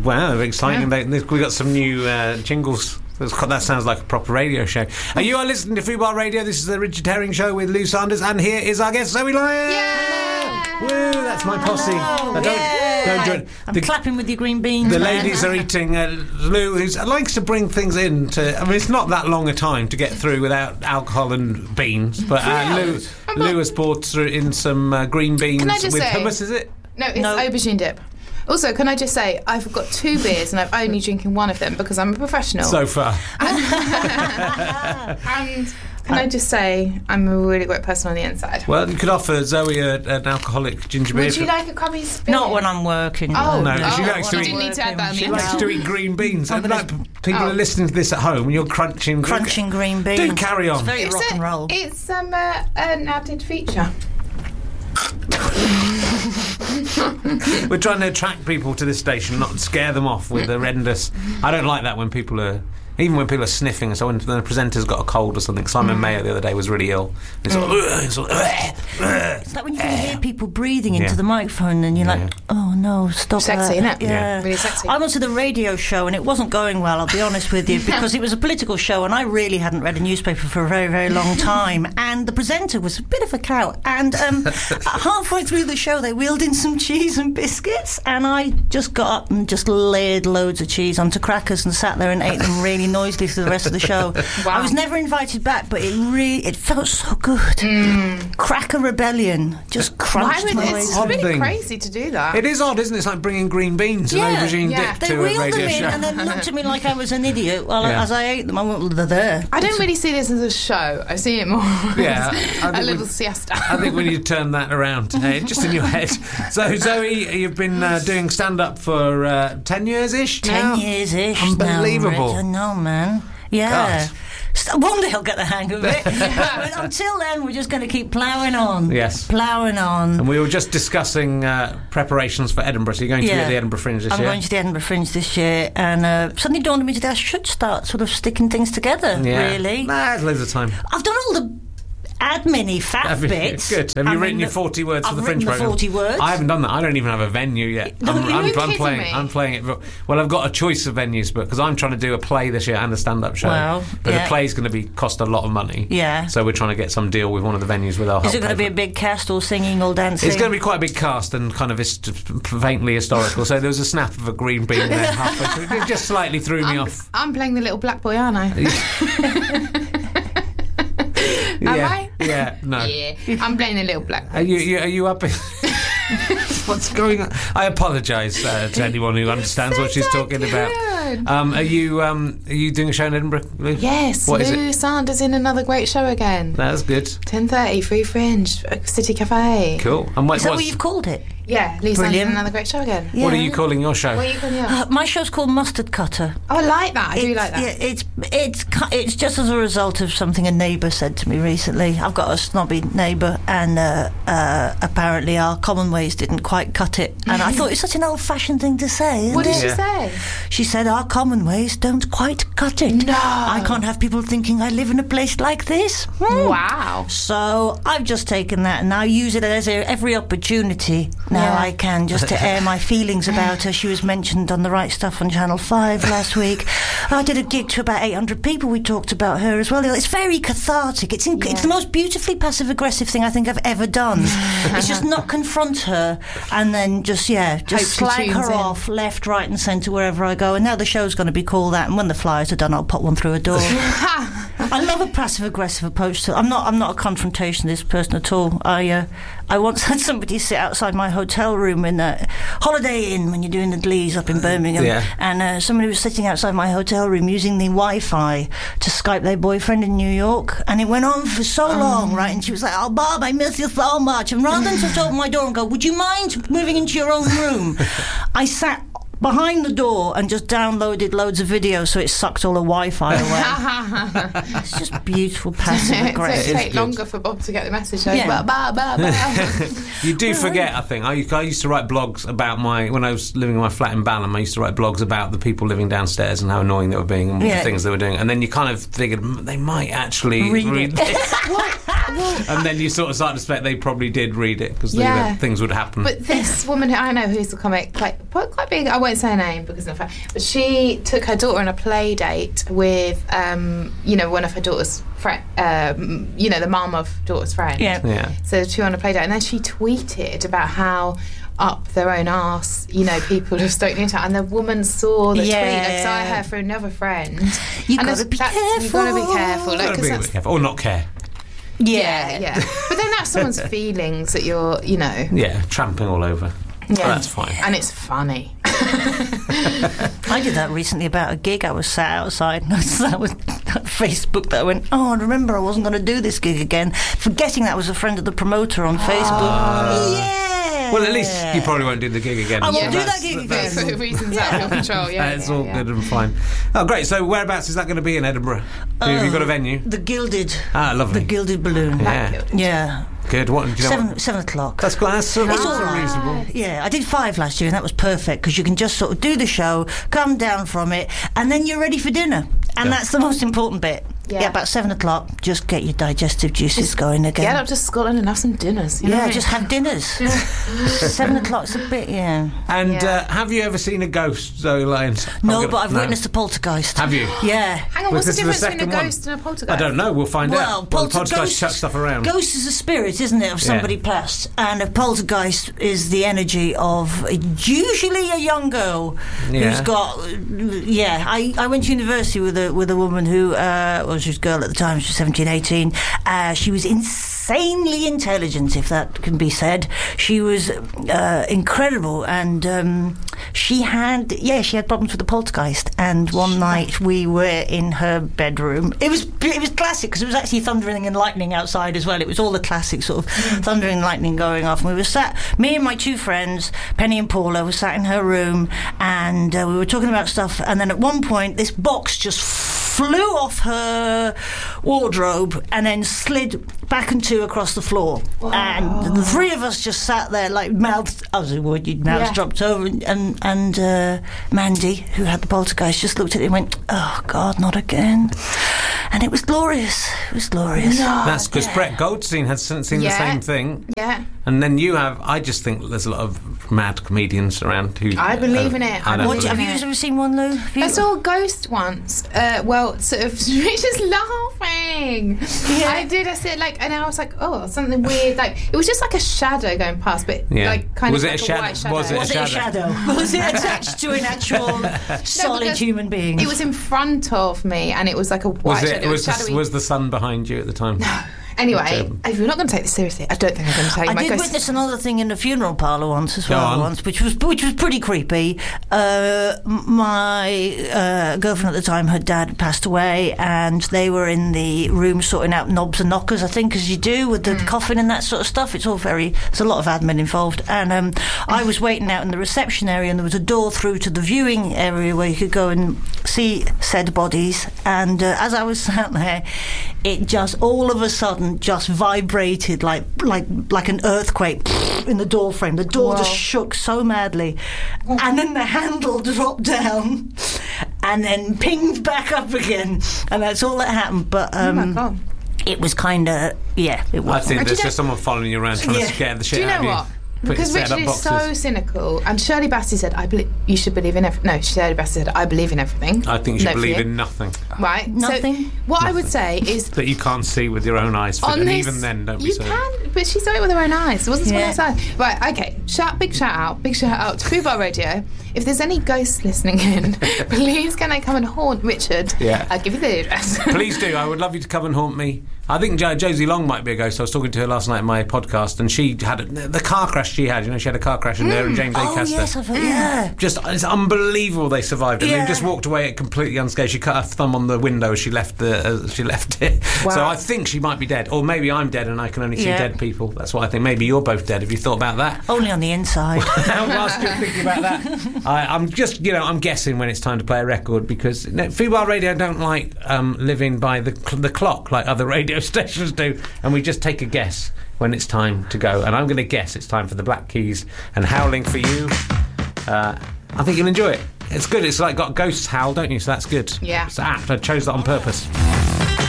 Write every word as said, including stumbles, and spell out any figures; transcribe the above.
Wow, exciting. Yeah. We got some new uh, jingles. That sounds like a proper radio show. Uh, you are listening to Fubar Radio. This is the Richard Herring Show with Lou Sanders, and here is our guest, Zoe Lyon. Yeah! Woo, that's my posse. Uh, don't, yeah. don't join. I'm the, clapping with your green beans. The man. ladies are eating. Uh, Lou who's, likes to bring things in. To, I mean, it's not that long a time to get through without alcohol and beans. But uh, Lou, Lou has brought through in some uh, green beans Can I just with say, hummus. Is it? No, it's No. aubergine dip. Also, can I just say, I've got two beers and I'm only drinking one of them because I'm a professional. So far. And can I just say, I'm a really great person on the inside. Well, you could offer Zoe a, an alcoholic ginger beer. Would you like a crummy spoon? Not when I'm working. Oh, No, oh, she likes to you eat- didn't need to add that on She the likes end. to eat green beans. I'm And gonna- like, people Oh. are listening to this at home and you're crunching. Crunching green beans. Do carry on. It's very It's rock a- and roll. It's um, uh, an added feature. We're trying to attract people to this station, not scare them off with horrendous. I don't like that when people are, even when people are sniffing. So when the presenter's got a cold or something. Simon Mayer the other day was really ill. It's sort of, it's sort of, It's like when you can hear people breathing into Yeah. the microphone and you're Yeah. like, oh no, stop Sexy, that. innit? Yeah. Yeah. Really sexy. I went to the radio show and it wasn't going well, I'll be honest with you, because it was a political show and I really hadn't read a newspaper for a very, very long time. And the presenter was a bit of a cow. And um, halfway through the show, they wheeled in some cheese and biscuits, and I just got up and just laid loads of cheese onto crackers and sat there and ate them really noisily for the rest of the show. Wow. I was never invited back, but it really, it felt so good. Cracker rebellion, just Why crunched would my way it's through. Odd really thing. crazy to do that. It is odd, isn't it? It's like bringing green beans and Yeah, aubergine yeah. dip They to a wheeled radio them in show. and then looked at me like I was an idiot while Yeah. as I ate them. I went, well, they're there. I don't really see this as a show. I see it more Yeah, I as think a little we- siesta. I think we need to turn that around, eh, just in your head. So, Zoe, you've been uh, doing stand-up for uh, ten years-ish now? Ten years-ish Unbelievable. now, Rich. I know, man. Yeah. God. St- One day I'll get the hang of it. But until then, we're just going to keep ploughing on. Yes. Ploughing on. And we were just discussing uh, preparations for Edinburgh. So you're going to be Yeah. at the Edinburgh Fringe this I'm year? going to the Edinburgh Fringe this year, and uh, suddenly dawned on me today I should start sort of sticking things together, Yeah. really. Nah, there's loads of time. I've done all the admin-y fat Have you- bits. Good. Have you I written mean, your forty words I've for the written Fringe the programme? forty words. I haven't done that. I don't even have a venue yet. No, I'm, you're I'm, I'm kidding playing. me. I'm playing it. Well, I've got a choice of venues, but because I'm trying to do a play this year and a stand-up show. Wow, But yeah. the play's going to be cost a lot of money. Yeah. So we're trying to get some deal with one of the venues with our help. Is it going to be pay a for big cast, all singing, all dancing? It's going to be quite a big cast and kind of hist- faintly historical. So there was a snap of a green bean there halfway through. It just slightly threw me I'm, off. I'm playing the little black boy, aren't I? Am yeah. I? Yeah. No. Yeah. I'm playing the little black boy. Are you, you are you up? In What's going on? I apologise uh, to anyone who understands what she's talking about. good. Um, are you um, are you doing a show in Edinburgh, Lou? Yes, What is Lou it? Sanders in another great show again. That's good. ten thirty, Free Fringe, City Cafe. Cool. And what, Is that what's- what you've called it? Yeah, Lou Sanders Brilliant. in another great show again. Yeah. what are you calling your show? What are you calling yours? Uh, my show's called Mustard Cutter. Oh, I like that. I do It's- like that. Yeah, it's it's cu- it's just as a result of something a neighbour said to me recently. I've got a snobby neighbour, and uh, uh, apparently our common ways didn't quite cut it. And I thought it's such an old-fashioned thing to say. Isn't What did it? she Yeah. say? She said our common ways don't quite cut it. No. I can't have people thinking I live in a place like this. Hmm. Wow. So I've just taken that and I use it as a, every opportunity now Yeah. I can just to air my feelings about her. She was mentioned on The Right Stuff on Channel five last week. I did a gig to about eight hundred people. We talked about her as well. It's very cathartic. It's in, it's the most beautifully passive-aggressive thing I think I've ever done. It's just not confront her and then just, yeah, just Hope she slag tunes her in. off left, right and centre wherever I go. And now the show's going to be called that. And when the flyers are done, I'll pop one through a door. I love a passive-aggressive approach to. I'm not. I'm not a confrontationist person at all. I. Uh, I once had somebody sit outside my hotel room in a Holiday Inn when you're doing the Glees up in Birmingham, Yeah. and uh, somebody was sitting outside my hotel room using the Wi-Fi to Skype their boyfriend in New York, and it went on for so long, right? And she was like, "Oh, Bob, I miss you so much." And rather than just open my door and go, "Would you mind moving into your own room?" I sat behind the door and just downloaded loads of videos so it sucked all the Wi-Fi away. It's just beautiful passive So it aggressive. take good. longer for Bob to get the message. Like, Yeah. bah, bah, bah, bah. You do forget, I think. I, I used to write blogs about my... When I was living in my flat in Balham, I used to write blogs about the people living downstairs and how annoying they were being and Yeah. the things they were doing. And then you kind of figured, "Mm, they might actually Read read it." this. What? And then you sort of start to suspect they probably did read it because Yeah. things would happen. But this woman who I know, who's a comic, quite quite big. I won't say her name because of her. But she took her daughter on a play date with, um, you know, one of her daughter's friend. Um, you know, the mum of daughter's friend. Yeah. yeah. So she went on a play date, and then she tweeted about how up their own arse, you know, people have stoked into it, and the woman saw the Yeah. tweet. Like, so I heard from another friend. You And gotta that's- be that's- You've got to be careful, like, Gotta 'cause be a that's- bit careful. Or not care. yeah, yeah. But then that's someone's feelings that you're, you know. Yeah, tramping all over. Yeah. Well, that's fine. And it's funny. I did that recently about a gig. I was sat outside and I sat with Facebook that I went, oh, I remember I wasn't going to do this gig again, forgetting that was a friend of the promoter on Facebook. Yeah. Well, at least you probably won't do the gig again. I won't Yeah. do That's- that gig that's- again. For reasons out of your control, yeah. That's yeah, all yeah. good and fine. Oh, great. So, whereabouts is that going to be in Edinburgh? Have you got a venue? The Gilded. Ah, lovely. The Gilded Balloon. Yeah. Yeah. Good. What? Do you know Seven, what? seven o'clock. That's quite. That's, that's It's all right. reasonable. Yeah, I did five last year and that was perfect because you can just sort of do the show, come down from it, and then you're ready for dinner. And Yeah. that's the most important bit. Yeah. Yeah, about seven o'clock, just get your digestive juices going again. Get up to Scotland and have some dinners. You know yeah, what I mean? just have dinners. seven o'clock's a bit, yeah. And Yeah. uh, have you ever seen a ghost, Zoe Lyons? I'm No, gonna- but I've no. witnessed a poltergeist. Have you? Yeah. Hang on, Was what's the this the difference between a second one? ghost and a poltergeist? I don't know. We'll find Well, out. Well, the poltergeist podcast shuts stuff around. Ghost is a spirit, isn't it, of somebody Yeah. passed, and a poltergeist is the energy of usually a young girl Yeah. who's got. Yeah, I, I went to university with a with a woman who uh, well, she was a girl at the time. She was seventeen, eighteen. Uh, she was insanely intelligent, if that can be said. She was uh, incredible, and um, she had yeah, she had problems with the poltergeist. And one night we were in her bedroom. It was it was classic because it was actually thundering and lightning outside as well. It was all the classic sort of thundering and lightning going off. And we were sat, me and my two friends, Penny and Paula, were sat in her room, and uh, we were talking about stuff. And then at one point, this box just flew off her wardrobe and then slid back and two across the floor. And the three of us just sat there like mouths, as it would, your mouths Yeah. dropped over. And and uh, Mandy, who had the poltergeist, just looked at it and went, oh, God, not again. And it was glorious. It was glorious. That's because Brett Goldstein has seen seen the Yeah. same thing. Yeah. And then you have. I just think there's a lot of mad comedians around who. I believe in it. I don't What, believe have in you it. ever seen one, Lou? Have you- I saw a ghost once. Uh, well, sort of, just laughing. Yeah. I did. I said like, and I was like, oh, something weird. Like it was just like a shadow going past, but Yeah. like kind Was of it like a shadow- white shadow. was it a Was it a shadow. shadow? Was it attached to an actual solid because human being? It was in front of me, and it was like a white Was shadow. it? Was shadowy. the, was the sun behind you at the time? Anyway, Okay. if you're not going to take this seriously, I don't think I'm going to take I my did ghost. witness another thing in a funeral parlour once as Go well, on. once, which was which was pretty creepy. Uh, m- my uh, girlfriend at the time, her dad had passed away, and they were in the room sorting out knobs and knockers, I think, as you do with the coffin and that sort of stuff. It's all very, there's a lot of admin involved. And um, I was waiting out in the reception area, and there was a door through to the viewing area where you could go and see said bodies. And uh, as I was sat there, it just all of a sudden just vibrated like like like an earthquake in the door frame. The door Wow. just shook so madly, and then the handle dropped down, and then pinged back up again, and that's all that happened. But Oh um, my god! it was kind of yeah, it I was. think But there's you just don't- someone following you around trying Yeah. to scare the shit Do you out know of what? you. Put Because your set Richard up is so boxes. cynical, and Shirley Bassey said, "I believe you should believe in everything." No, Shirley Bassey said, "I believe in everything." I think you should No believe fear. in nothing Right? Nothing? So what I would say is, that you can't see with your own eyes. on and this, even then, don't be you so. can, but she saw it with her own eyes. It wasn't Yeah. someone else's eyes. Right? Okay. Shout, big shout out, big shout out to Fubar Radio. If there's any ghosts listening in, please can I come and haunt Richard? Yeah. I'll give you the address. Please do. I would love you to come and haunt me. I think jo- Josie Long might be a ghost. I was talking to her last night in my podcast, and she had a, the car crash she had. You know, she had a car crash in there, and James Oh Acaster. yes, I've heard, yeah. Just, it's unbelievable they survived it. Yeah. They just walked away completely unscathed. She cut her thumb on the window as she left the uh, she left it. Wow. So I think she might be dead, or maybe I'm dead and I can only see Yeah. dead people. That's what I think. Maybe you're both dead. Have you thought about that? Only on the inside. Whilst you're thinking about that, I, I'm just, you know, I'm guessing when it's time to play a record because you know, Fubar Radio don't like um, living by the cl- the clock like other radio stations do, and we just take a guess when it's time to go. And I'm going to guess it's time for the Black Keys and Howling for You. Uh, I think you'll enjoy it. It's good. It's like got ghosts howl, don't you? So that's good. Yeah. It's apt. I chose that on purpose.